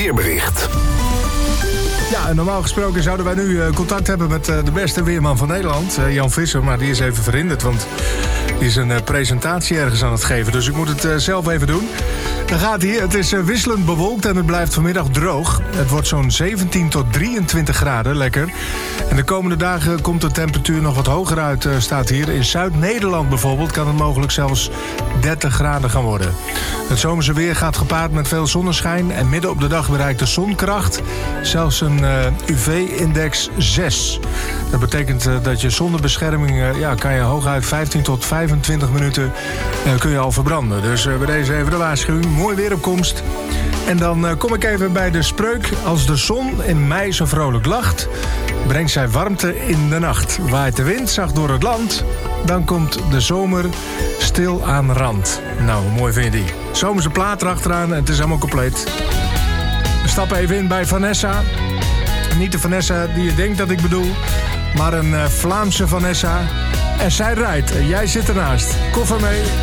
weerbericht. Ja, en normaal gesproken zouden wij nu contact hebben met de beste weerman van Nederland, Jan Visser. Maar die is even verhinderd, want die is een presentatie ergens aan het geven. Dus ik moet het zelf even doen. Dan gaat hij. Het is wisselend bewolkt en het blijft vanmiddag droog. Het wordt zo'n 17 tot 23 graden, lekker. En de komende dagen komt de temperatuur nog wat hoger uit, staat hier. In Zuid-Nederland bijvoorbeeld kan het mogelijk zelfs 30 graden gaan worden. Het zomerse weer gaat gepaard met veel zonneschijn. En midden op de dag bereikt de zonkracht zelfs een UV-index 6. Dat betekent dat je zonder bescherming kan je hooguit 15 tot 25 minuten kun je al verbranden. Dus bij deze even de waarschuwing. Mooi weeropkomst. En dan kom ik even bij de spreuk. Als de zon in mei zo vrolijk lacht, brengt zij warmte in de nacht. Waait de wind zacht door het land, dan komt de zomer stil aan rand. Nou, hoe mooi vind je die? Zomerse plaat erachteraan en het is helemaal compleet. We stappen even in bij Vanessa. Niet de Vanessa die je denkt dat ik bedoel, maar een Vlaamse Vanessa. En zij rijdt en jij zit ernaast. Koffer mee.